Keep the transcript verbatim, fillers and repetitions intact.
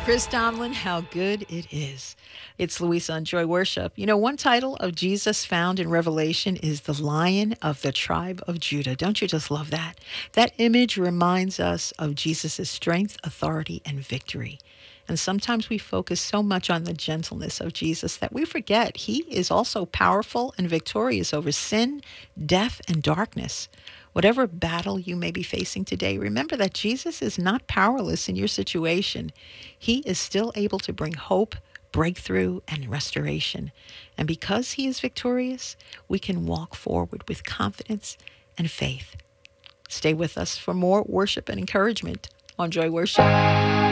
Chris Tomlin, how good it is. It's Louisa on Joy Worship. You know, one title of Jesus found in Revelation is the Lion of the tribe of Judah. Don't you just love that? That image reminds us of Jesus' strength, authority, and victory. And sometimes we focus so much on the gentleness of Jesus that we forget he is also powerful and victorious over sin, death, and darkness. Whatever battle you may be facing today, remember that Jesus is not powerless in your situation. He is still able to bring hope, breakthrough, and restoration. And because he is victorious, we can walk forward with confidence and faith. Stay with us for more worship and encouragement on Joy Worship.